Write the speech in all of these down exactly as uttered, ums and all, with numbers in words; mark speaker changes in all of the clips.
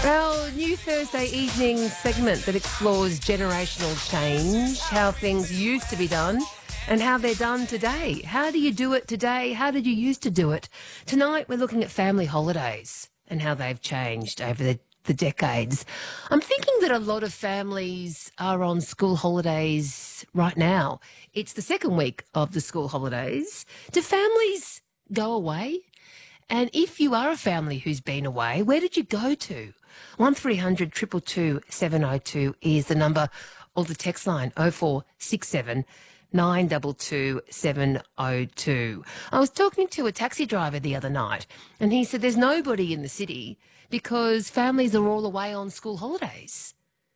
Speaker 1: Our new Thursday evening segment that explores generational change, how things used to be done and how they're done today. How do you do it today? How did you used to do it? Tonight we're looking at family holidays and how they've changed over the, the decades. I'm thinking that a lot of families are on school holidays right now. It's the second week of the school holidays. Do families go away? And if you are a family who's been away, where did you go to? one three hundred two two two seven oh two is the number, or the text line oh four six seven nine two two seven oh two. I was talking to a taxi driver the other night and he said there's nobody in the city because families are all away on school holidays.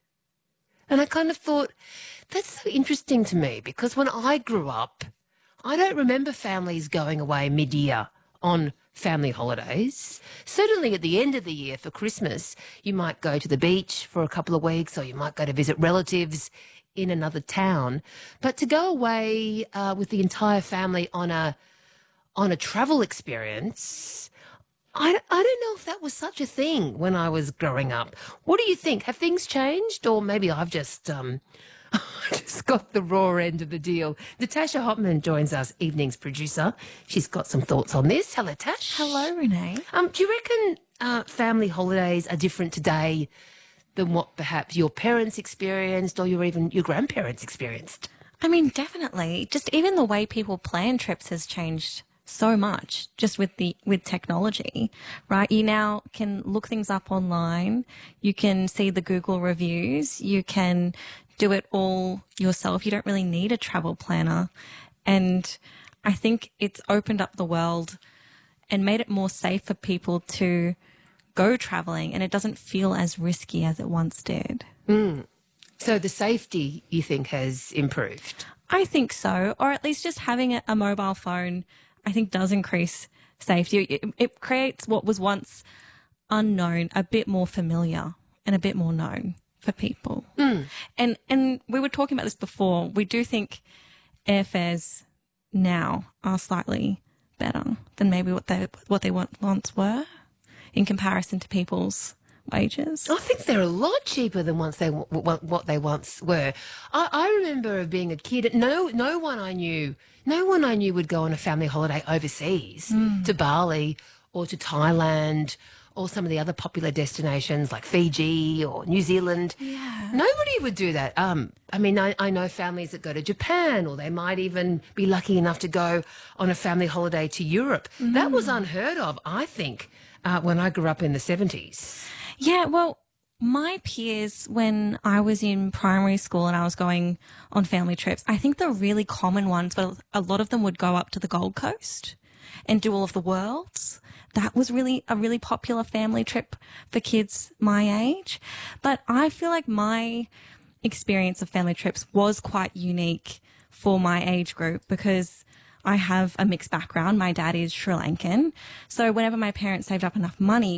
Speaker 1: And I kind of thought, that's so interesting to me because when I grew up, I don't remember families going away mid-year on family holidays. Certainly at the end of the year for Christmas, you might go to the beach for a couple of weeks or you might go to visit relatives in another town. But to go away uh, with the entire family on a on a travel experience, I, I don't know if that was such a thing when I was growing up. What do you think? Have things changed? Or maybe I've just... Um, I just got the raw end of the deal. Natasha Hopman joins us, evening's producer. She's got some thoughts on this. Hello, Tash.
Speaker 2: Hello, Renee.
Speaker 1: Um, do you reckon uh, family holidays are different today than what perhaps your parents experienced or your even your grandparents experienced?
Speaker 2: I mean, definitely. Just even the way people plan trips has changed so much just with the with technology, right? You now can look things up online. You can see the Google reviews. You can do it all yourself. You don't really need a travel planner. And I think it's opened up the world and made it more safe for people to go traveling, and it doesn't feel as risky as it once did.
Speaker 1: Mm. So the safety, you think, has improved?
Speaker 2: I think so, or at least just having a, a mobile phone, I think, does increase safety. It, it creates what was once unknown a bit more familiar and a bit more known for people.
Speaker 1: Mm.
Speaker 2: And and we were talking about this before. We do think airfares now are slightly better than maybe what they what they once were in comparison to people's wages.
Speaker 1: I think they're a lot cheaper than once they what they once were. I, I remember being a kid. No, no one I knew, no one I knew would go on a family holiday overseas mm. to Bali or to Thailand or some of the other popular destinations like Fiji or New Zealand.
Speaker 2: Yeah.
Speaker 1: Nobody would do that. Um, I mean, I, I know families that go to Japan, or they might even be lucky enough to go on a family holiday to Europe. Mm. That was unheard of, I think, uh, when I grew up in the seventies.
Speaker 2: Yeah, well, my peers, when I was in primary school and I was going on family trips, I think the really common ones, but a lot of them would go up to the Gold Coast and do all of the worlds. That was really a really popular family trip for kids my age. But I feel like my experience of family trips was quite unique for my age group because I have a mixed background. My dad is Sri Lankan. So whenever my parents saved up enough money,